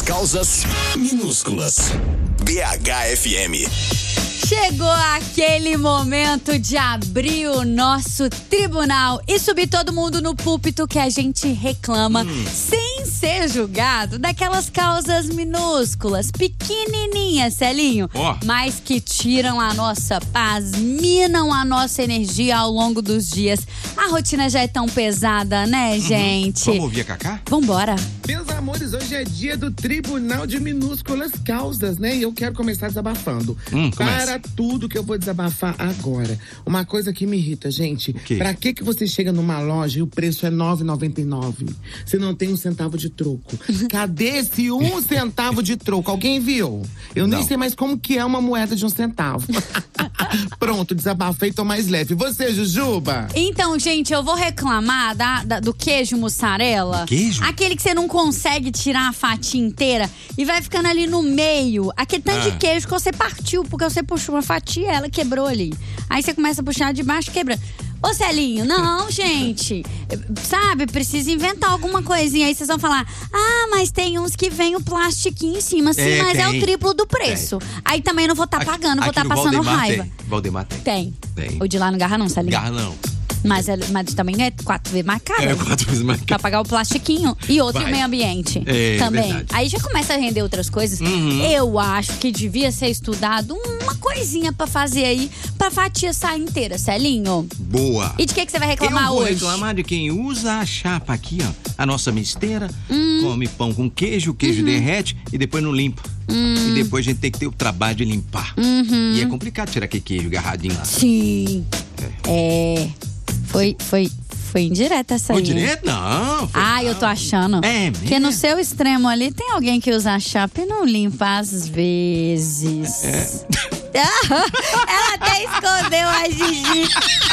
causas minúsculas. BHFM. Chegou aquele momento de abrir o nosso tribunal e subir todo mundo no púlpito que a gente reclama, sem ser julgado, daquelas causas minúsculas, pequenininhas, Celinho, mas que tiram a nossa paz, minam a nossa energia ao longo dos dias. A rotina já é tão pesada, né, gente? Vamos ouvir a Cacá? Vambora. Meus amores, hoje é dia do Tribunal de Minúsculas Causas, né? E eu quero começar desabafando. Para tudo que eu vou desabafar agora. Uma coisa que me irrita, gente. Pra que você chega numa loja e o preço é R$ 9,99? Você não tem um centavo de troco. Cadê esse um centavo de troco? Alguém viu? Eu nem sei mais como que é uma moeda de um centavo. Pronto, desabafei, tô mais leve. Você, Jujuba? Então, gente, eu vou reclamar do queijo mussarela. Queijo? Aquele que você não consegue tirar a fatia inteira e vai ficando ali no meio. Aquele tanto de queijo que você partiu, porque você puxou uma fatia, ela quebrou ali. Aí você começa a puxar de baixo, quebra. Ô, Celinho, não, gente. Sabe, precisa inventar alguma coisinha. Aí vocês vão falar, mas tem uns que vem o plastiquinho em cima. Sim, mas é o triplo do preço. Aí também não vou estar pagando, vou estar passando raiva. Valdemar tem. Tem. O de lá não garra não, Celinho. Garra não. Mas também é 4 vezes mais caro. É 4 vezes mais caro. Pra pagar o plastiquinho e outro e o meio ambiente também. Verdade. Aí já começa a render outras coisas. Eu acho que devia ser estudado uma coisinha pra fazer aí, pra fatia sair inteira, Celinho. Boa. E de que você vai reclamar hoje? Eu vou reclamar de quem usa a chapa aqui, ó. A nossa misteira, come pão com queijo, o queijo derrete e depois não limpa. E depois a gente tem que ter o trabalho de limpar. E é complicado tirar aquele queijo agarradinho lá. Sim. Foi indireta essa aí. Foi indireta? Não. Eu tô achando. É mesmo? Porque no seu extremo ali tem alguém que usa a chapa e não limpa às vezes. Ela até escondeu a Gigi.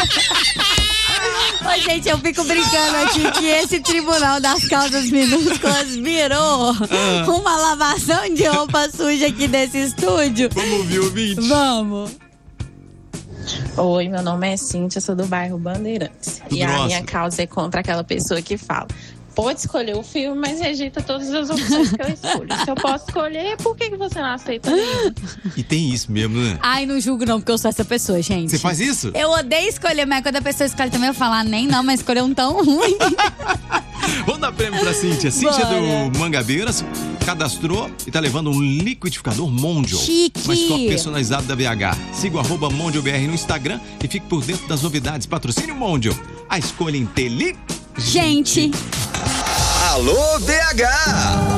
Ô, gente, eu fico brincando aqui que esse tribunal das causas minúsculas virou uma lavação de roupa suja aqui desse estúdio. Vamos ouvir o ouvinte? Vamos. Oi, meu nome é Cíntia, sou do bairro Bandeirantes. E a minha causa é contra aquela pessoa que fala: pode escolher o filme, mas rejeita todas as opções que eu escolho. Se eu posso escolher, por que você não aceita nenhuma? E tem isso mesmo, né? Não julgo não, porque eu sou essa pessoa, gente. Você faz isso? Eu odeio escolher, mas quando a pessoa escolhe também eu falo, nem não, mas escolher um tão ruim. Vamos dar prêmio pra Cíntia. Cíntia do Mangabeiras cadastrou e tá levando um liquidificador Mondial. Chique. Mas só personalizado da BH. Siga o @MondialBR no Instagram e fique por dentro das novidades. Patrocínio Mondial. A escolha inteligente. Gente. Alô, BH!